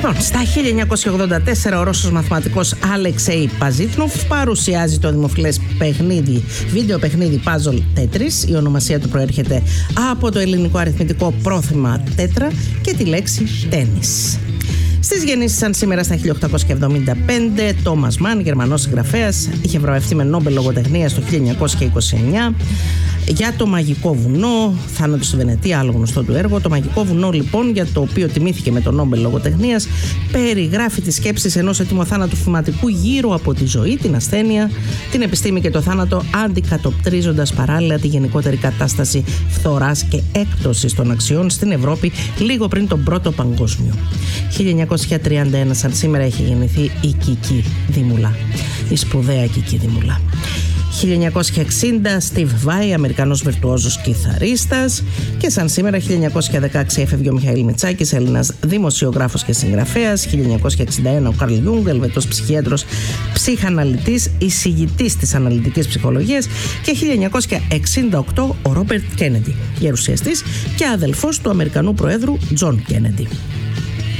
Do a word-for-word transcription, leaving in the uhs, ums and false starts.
Λοιπόν, στα χίλια εννιακόσια ογδόντα τέσσερα ο Ρώσος μαθηματικός Αλεξέι Παζίτνοφ παρουσιάζει το δημοφιλές παιχνίδι, βίντεο παιχνίδι Puzzle Tetris. Η ονομασία του προέρχεται από το ελληνικό αριθμητικό πρόθυμα τέτρα και τη λέξη τένις. Στις γεννήσεις σαν σήμερα στα χίλια οκτακόσια εβδομήντα πέντε, Τόμας Μαν, Γερμανός συγγραφέας, είχε βραβευτεί με Νόμπελ λογοτεχνίας το χίλια εννιακόσια είκοσι εννιά για το Μαγικό Βουνό, θάνατος στη Βενετία, άλλο γνωστό του έργο. Το Μαγικό Βουνό, λοιπόν, για το οποίο τιμήθηκε με το Νόμπελ λογοτεχνίας, περιγράφει τις σκέψεις ενός έτοιμου θάνατου θυματικού γύρω από τη ζωή, την ασθένεια, την επιστήμη και το θάνατο, αντικατοπτρίζοντας παράλληλα τη γενικότερη κατάσταση φθοράς και έκπτωσης των αξιών στην Ευρώπη λίγο πριν τον Πρώτο Παγκόσμιο. χίλια εννιακόσια τριάντα ένα, σαν σήμερα, έχει γεννηθεί η Κική Δήμουλα, η σπουδαία Κική Δήμουλα. χίλια εννιακόσια εξήντα, Steve Vai, Αμερικανός βιρτουόζος κιθαρίστας. Και σαν σήμερα, χίλια εννιακόσια δεκαέξι, έφευγε ο Μιχαήλ Μητσάκης, Έλληνας δημοσιογράφος και συγγραφέας. χίλια εννιακόσια εξήντα ένα, ο Καρλ Γιούγκ, Ελβετός ψυχίατρος, ψυχαναλυτής, εισηγητής της αναλυτικής ψυχολογίας. Και χίλια εννιακόσια εξήντα οκτώ, ο Ρόμπερτ Κέννεντι, γερουσιαστής και αδελφός του Αμερικανού Προέδρου Τζον Κέννεντι.